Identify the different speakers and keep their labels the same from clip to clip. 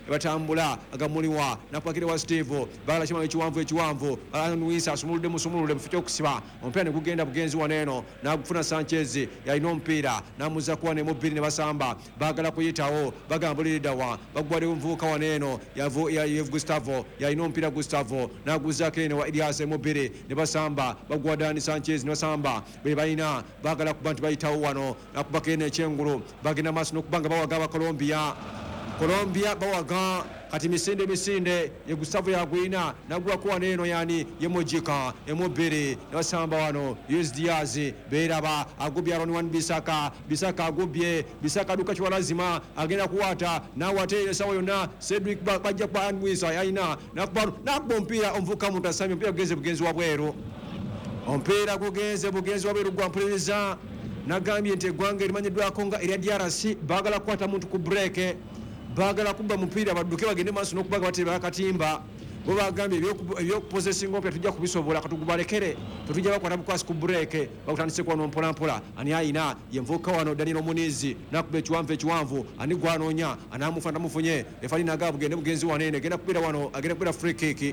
Speaker 1: batambula agamuliwa nakwakire wa Steve bagala chima ekiwanvu Anwisa asumuludde musumuludde mufite okusiba ompira ne gugenda bugenzi waneno nakufuna Sanchez yalina ompira namuza kuwa ne mobili ne basamba bagala kuyitawo bagambulirida wa bagwade mvuka waneno ya Gustavo yalina ompira Gustavo naguza kene wa Elias mobili ne basamba bagwadani Sanchez ne basamba be balina bagala kubantu bayitawo wano nakubakene chengulu bagina maso nokubanga bawaga Colombia bawaga kati misinde ye Gustavo yagwina nagwa kuwa neno yani ye Mojika emobere basamba wano Luis Diaz beraba agubya Ron Wan Bisaka agubye Bisaka duka chwa lazima agenda kuwata na watele sawa yona Cedric bajja kwa Anwisa yaina nakubompira omvuka mutasami mpira bugenzi wabweru ompira bugenzi wabweru gwampuliriza nagambye nti eggwanga erimanyidwa konga erya DRC bagala kwata muntu ku break bagala kubba mupira baduke bagende maaso n'okubaga batera akatimba bo bagambye ebyokupossessinga ompira tujja kubisobola katugubalekere tetujja bakwata bukwasi ku break bakutandise kwano mpolampola ani ayina yenvuka wano Danilo Munizi nakuba ekiwanvu ani gwanoonya anamufa ndamufunye efali naga bugende bugenzi wanene genda kubira wano agenda kubira free kick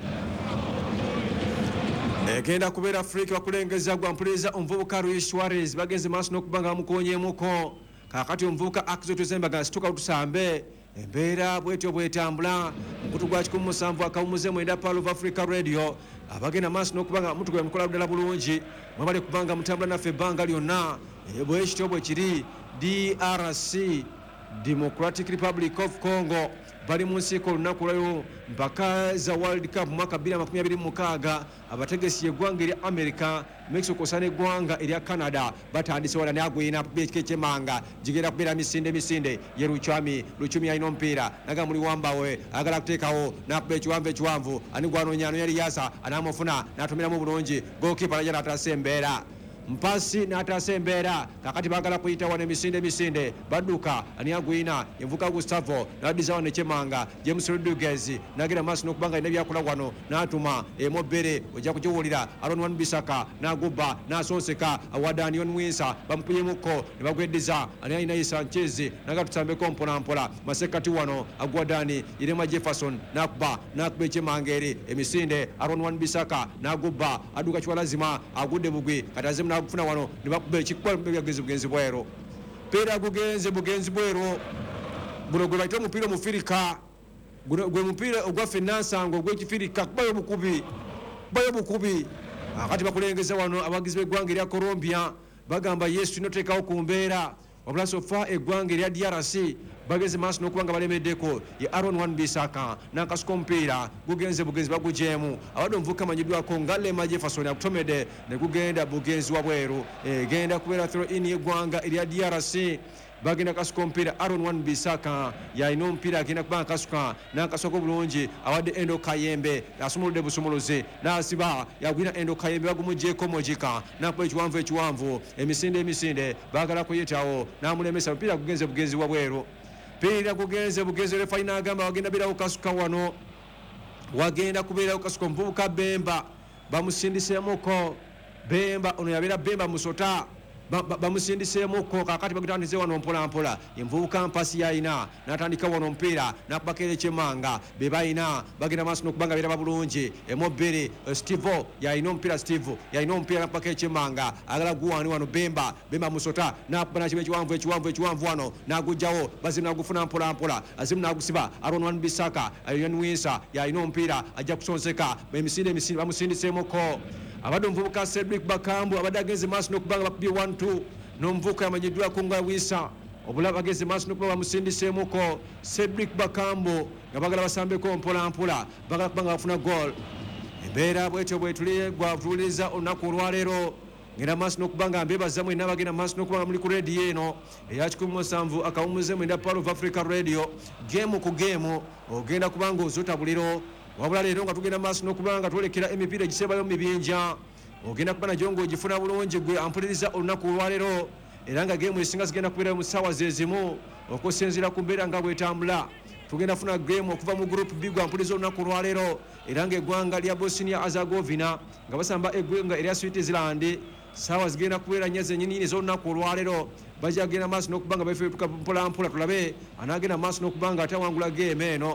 Speaker 1: egenda kubera Afrika bakulengeza gwampuliriza omuvubuka Luis Suarez bagenze maaso n'okubanga bamukonyemuko kakati omuvubuka Axel Tuzembaga situka utusambe embeera bwetyo bwetambula mukutu gwa 17 akawumuze mwenda Pearl of Africa Radio abagenda maaso n'okubanga mutugoye mukola ddala bulungi mwebale kubanga mutambula naffe ebbanga lyonna bwekityo bwe kiri DRC Democratic Republic of Congo bali mu nsiko olunaku lwayo mpaka za World Cup mwaka 2026 abategesi eggwanga erya America Mexico sane eggwanga erya Canada batandise wala nagwina kyemanga jigera kubera misinde ye Luchumi alina ompira naga muli wambawe agala kuteekawo nakuba ekiwanvu ani gwanonyano yali yasa anamufuna natumira mu bulungi goalkeeper yali atasembeera mpasi n'atasembeera kakati bagala kuyita wane misinde badduka ani agwina envuka Gustavo nadizawo nekyemanga James Rodriguez nagenda maaso n'okubanga alina byakola wano n'atuma emobere ojja kukiwulira Aaron Wan Bisaka n'agubba n'asonseka awadani Onwisa bamupunyemuko ne bagweddiza ani alina Sanchez nagatutambeko mpolampola masekati wano agwadani Irema Jefferson n'akuba ekyemanga eri emisinde Aaron Wan Bisaka n'agubba adduka kiwalazima agudde bugwi katazimu kufuna wano nibakuba ekikwa bugenzi bwero pera bugenzi bwero buno gwe bayita omupira omufirika gwe mupira ogwa finansango ogw'ekifirika bayo bukubi akati bakulengeza wano abagizi b'eggwanga erya Colombia bagamba yesu tinoteekawo ku mbeera wabula sofa eggwanga erya DRC bageze maaso n'okubanga balemeddeko ye Aaron Wan Bisaka n'akasuka omupiira bugenzi bagujemu abadde omuvuka amanyiddwako nga Lema Jefferson akutomedde ne gugenda bugenzi wabweru egenda kubeera throw in y'eggwanga erya DRC bagenda kasuka omupiira Aaron Wan Bisaka yalina omupiira agenda kubanga kasuka n'akasuka bulungi awadde Endo Kayembe asumuludde busumuluzi n'asiba yagwina Endo Kayembe bagumugyeko Mojika n'akuba ekiwanvu emisinde bagala kuyitawo n'amulemesa omupiira gugenze bugenzi wabweru pira kugenze refa inagamba wagenda bira ukasuka wano wagenda kubira ukasuka omuvubuka Bemba bamusindisemuko Bemba ono yabera Bemba musota bamusindisemuko kakati bagutandize wano mpolampola envubuka mpasi yalina n'atandika wano omupiira n'akubakera ekyemanga be balina bagenda maaso n'okubanga biraba bulungi emobere Steve yalina omupiira n'akubakera ekyemanga agala guwani wano Bemba musota n'akuba nakiba ekiwanvu wano n'agujjawo bazimu n'agufuna mpolampola azimu n'agusiba Aaron Wan Bisaka Onwisa yalina omupiira ajja kusonseka emisinde bamusindisemuko abadde omuvubuka Cedric Bakambu abadde agenze maaso n'okubanga bakubye 1-2 n'omuvubuka yamanyiddwako nga Wisa obula bageze maaso n'okuba bamusindisemuko Cedric Bakambu nga bagala basambeko mpolampola bagala kubanga bafuna goal embeera bwetyo bwetuli gwatuliriza olunaku olwaleero ngenda maaso n'okubanga mbebaza mwena bagenda maaso n'okubanga muli ku radio eno eya 17 akawumuze mwenda Pearl of Africa Radio game ku game ogenda kubanga ozotabuliro wabula leero nga tugenda maaso n'okubanga twolekera emipiira egisebayo mu mibinja ogenda kuba najyo ng'ogifuna bulungi gwe ampuliriza olunaku olwaleero era nga geemu esinga zigenda kubeerayo mu ssaawa zezimu okusinziira ku mbeera nga bwetambula tugenda funa geemu okuva mu group B gwampuliriza olunaku olwaleero era ng'eggwanga lya Bosnia Herzegovina nga basamba eggwanga erya Switzerland ssaawa zigenda kubeera nnyo zennyini ez'olunaku olwaleero bajja kugenda maaso n'okubanga bafeetuka mpolampola tulabe anaagenda maaso n'okubanga atawangula geemu eno